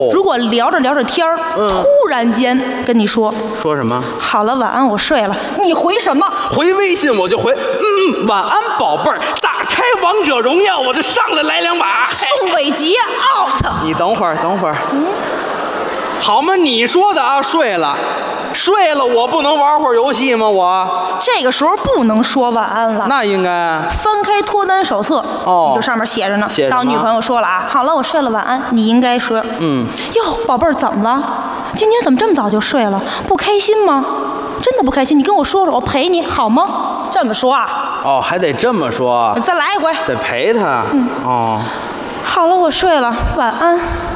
如果聊着聊着天儿，突然间跟你说什么？ 好了，晚安，我睡了，你回什么？ 回微信我就回，晚安宝贝儿，打开王者荣耀我就上来2把。 宋伟杰 out。 你等会儿，好吗？你说的啊，睡了，我不能玩会儿游戏吗？我这个时候不能说晚安了， 那应该翻开脱单手册，你就上面写着呢。当女朋友说了啊，好了，我睡了，晚安，你应该说，哟，宝贝儿，怎么了？今天怎么这么早就睡了？不开心吗？真的不开心？你跟我说说，我陪你好吗？这么说啊？ 还得这么说。 再来一回。 得陪他。 好了，我睡了，晚安。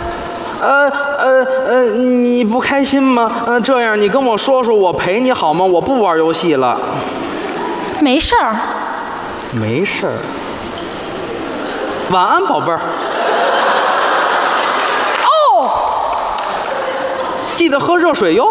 你不开心吗？这样你跟我说说，我陪你好吗？我不玩游戏了。 没事儿。 没事儿。晚安，宝贝儿。记得喝热水哟。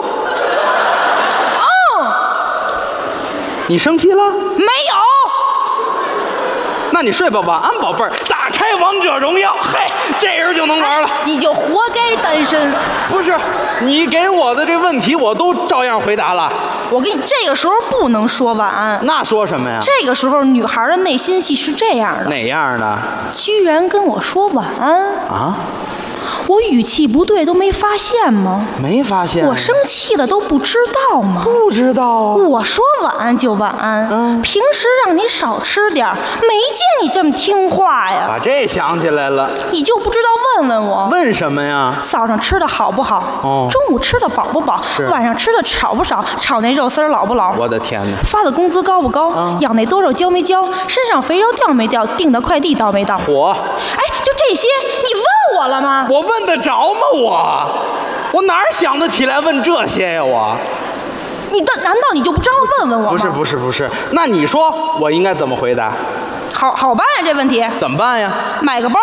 你生气了？ 没有。 那你睡吧，晚安，宝贝儿。打开王者荣耀，嘿，这人就能玩了。 你就活该单身。 不是，你给我的这问题我都照样回答了。 我跟你这个时候不能说晚安。 那说什么呀？ 这个时候女孩的内心戏是这样的。 哪样的？ 居然跟我说晚安啊！ 我语气不对都没发现吗？ 没发现。 我生气了都不知道吗？ 不知道啊。 我说晚安就晚安。平时让你少吃点，没见你这么听话呀。 把这想起来了。 你就不知道问问我？ 问什么呀？ 早上吃的好不好？中午吃的饱不饱？晚上吃的少不少？炒那肉丝老不老？ 我的天哪！ 发的工资高不高？养那多肉交没交？身上肥肉掉没掉？订的快递到没到？ 火！ 哎，就这些，你问我了吗？ 我问得着吗？我哪儿想得起来问这些呀？ 难道你就不知道问问我吗？ 不是，那你说我应该怎么回答？ 好办呀，这问题怎么办呀？ 买个包。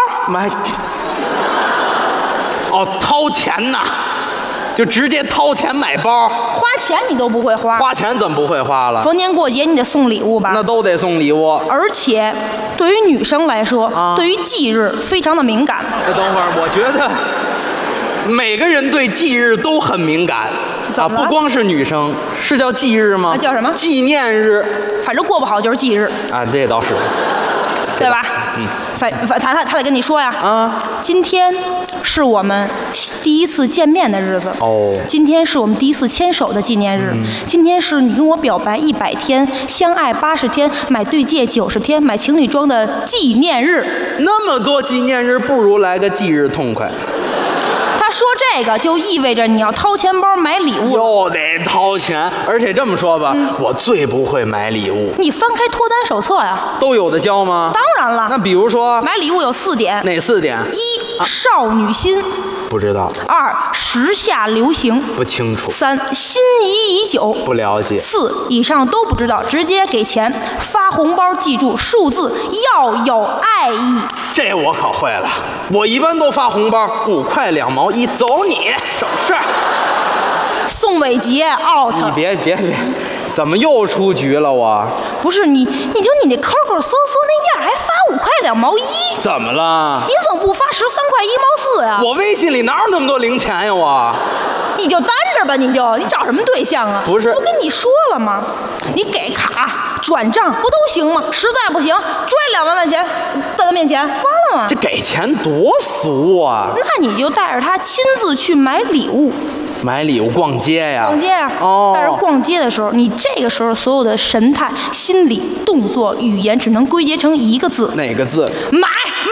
掏钱呐，就直接掏钱买包。 花钱你都不会花。 花钱怎么不会花了？ 逢年过节你得送礼物吧？ 那都得送礼物。 而且对于女生来说，对于忌日非常的敏感。 等会儿，我觉得每个人对忌日都很敏感啊，不光是女生。是叫忌日吗？ 那叫什么？ 纪念日。 反正过不好就是忌日啊，这倒是， 对吧？他得跟你说呀。今天是我们第一次见面的日子。今天是我们第一次牵手的纪念日。今天是你跟我表白100天，相爱80天，买对戒90天，买情侣装的纪念日。 那么多纪念日，不如来个忌日痛快。 说这个就意味着你要掏钱包买礼物， 又得掏钱，而且这么说吧，我最不会买礼物。 你翻开脱单手册呀， 都有的教吗？ 当然了。 那比如说买礼物有4点， 哪4点 ？1. 少女心， 不知道。 2. 时下流行， 不清楚。 3. 心仪已久， 不了解。 4. 以上都不知道，直接给钱。发红包记住数字，要有爱意。 这我可会了，我一般都发红包5块2毛1，走你，省事。 宋伟杰 out。 你别，怎么又出局了？我不是你那 QQ 搜那样还发5块2毛1， 怎么了？ 你怎么不发13块1毛4呀？ 我微信里哪有那么多零钱呀？ 你就单着吧，你找什么对象啊？ 不是， 我跟你说了吗？你给卡转账不都行吗？实在不行，拽2万块钱在他面前，完了吗？ 这给钱多俗啊！ 那你就带着他亲自去买礼物。 买礼物逛街呀？ 逛街呀！但是逛街的时候，你这个时候所有的神态、心理、动作、语言只能归结成一个字。 哪个字？ 买！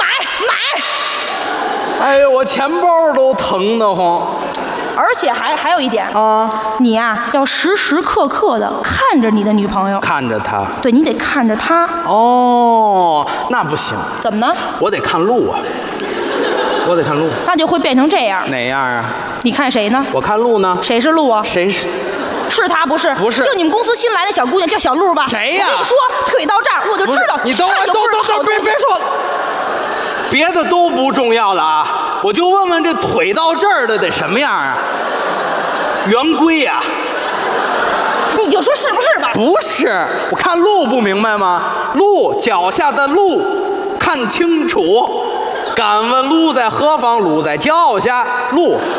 哎呦，我钱包都疼得慌。 而且还有一点你呀要时时刻刻的看着你的女朋友， 看着她。 对，你得看着她。 那不行。 怎么呢？ 我得看路啊。我得看路。 那就会变成这样。 哪样啊？ 你看谁呢？ 我看路呢。 谁是路啊？ 谁是？ 是他不是？ 不是。 就你们公司新来的小姑娘叫小鹿吧？ 谁呀？ 我跟你说，腿到这儿我就知道。 你等会儿，都别说了，别的都不重要了啊！我就问问这腿到这儿的得什么样啊？圆规呀？ 你就说是不是吧？ 不是，我看路不明白吗？路，脚下的路，看清楚。 敢问路在何方？路在脚下。路